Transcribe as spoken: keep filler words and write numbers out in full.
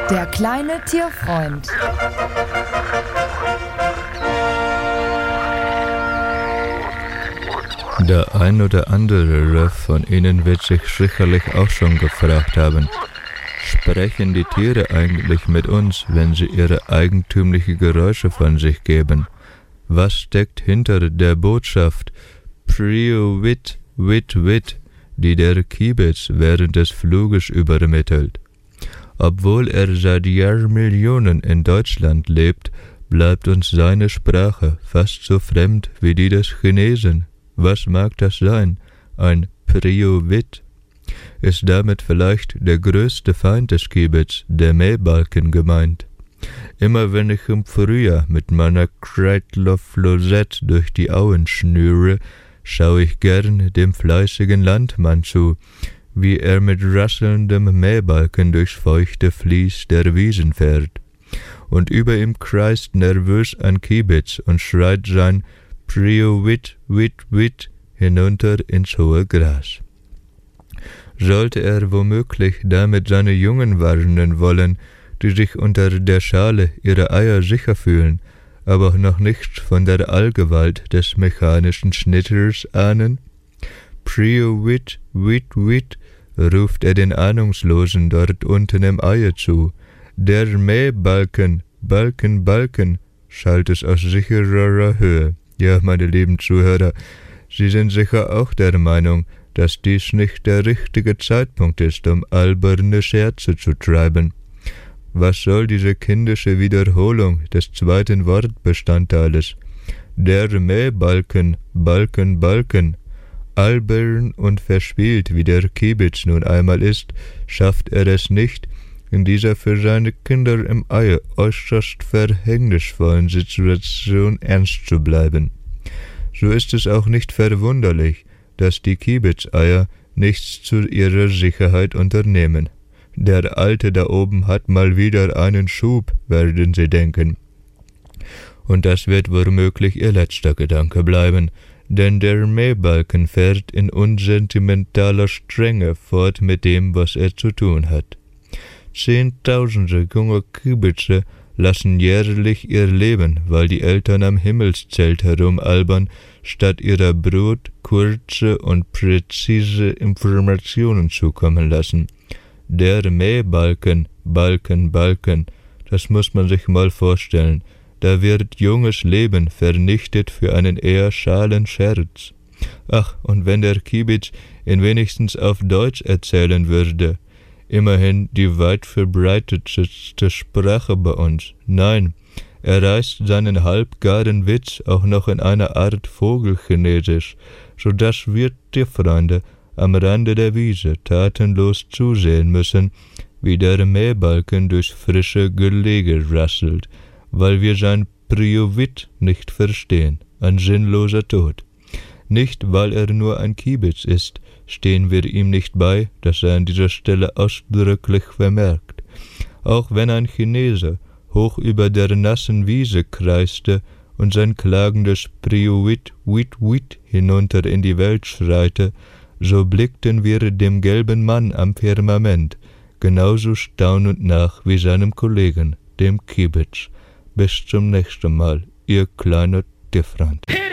Der kleine Tierfreund. Der ein oder andere von Ihnen wird sich sicherlich auch schon gefragt haben, sprechen die Tiere eigentlich mit uns, wenn sie ihre eigentümlichen Geräusche von sich geben? Was steckt hinter der Botschaft Prio Wit, Wit, Wit, die der Kiebitz während des Fluges übermittelt? Obwohl er seit Jahrmillionen in Deutschland lebt, bleibt uns seine Sprache fast so fremd wie die des Chinesen. Was mag das sein? Ein Prio-Wit? Ist damit vielleicht der größte Feind des Kiebitz, der Mähbalken, gemeint? Immer wenn ich im Frühjahr mit meiner Kreidler-Flosette durch die Auen schnüre, schaue ich gern dem fleißigen Landmann zu, wie er mit rasselndem Mähbalken durchs feuchte Vlies der Wiesen fährt. Und über ihm kreist nervös ein Kiebitz und schreit sein Prio Wit, Wit, Wit hinunter ins hohe Gras. Sollte er womöglich damit seine Jungen warnen wollen, die sich unter der Schale ihrer Eier sicher fühlen, aber noch nichts von der Allgewalt des mechanischen Schnitters ahnen? Prio Wit, Wit, Wit, ruft er den Ahnungslosen dort unten im Eier zu. Der Mähbalken, Balken, Balken, schallt es aus sicherer Höhe. Ja, meine lieben Zuhörer, Sie sind sicher auch der Meinung, dass dies nicht der richtige Zeitpunkt ist, um alberne Scherze zu treiben. Was soll diese kindische Wiederholung des zweiten Wortbestandteiles? Der Mähbalken, Balken, Balken. Albern und verspielt, wie der Kiebitz nun einmal ist, schafft er es nicht, in dieser für seine Kinder im Ei äußerst verhängnisvollen Situation ernst zu bleiben. So ist es auch nicht verwunderlich, dass die Kiebitzeier nichts zu ihrer Sicherheit unternehmen. Der Alte da oben hat mal wieder einen Schub, werden sie denken. Und das wird womöglich ihr letzter Gedanke bleiben, denn der Mähbalken fährt in unsentimentaler Strenge fort mit dem, was er zu tun hat. Zehntausende junge Kiebitze lassen jährlich ihr Leben, weil die Eltern am Himmelszelt herumalbern, statt ihrer Brut kurze und präzise Informationen zukommen lassen. Der Mähbalken, Balken, Balken, das muss man sich mal vorstellen, da wird junges Leben vernichtet für einen eher schalen Scherz. Ach, und wenn der Kiebitz ihn wenigstens auf Deutsch erzählen würde, immerhin die weit verbreitetste Sprache bei uns. Nein, er reißt seinen halbgaren Witz auch noch in einer Art Vogelchinesisch, so dass wir Tierfreunde am Rande der Wiese tatenlos zusehen müssen, wie der Mähbalken durchs frische Gelege rasselt, weil wir sein Prio-Wit nicht verstehen, ein sinnloser Tod. Nicht, weil er nur ein Kiebitz ist, stehen wir ihm nicht bei, das sei an dieser Stelle ausdrücklich vermerkt. Auch wenn ein Chinese hoch über der nassen Wiese kreiste und sein klagendes Prio-Wit, Wit, Wit hinunter in die Welt schreite, so blickten wir dem gelben Mann am Firmament genauso staunend nach wie seinem Kollegen, dem Kiebitz. Bis zum nächsten Mal, Ihr kleiner Tierfreund.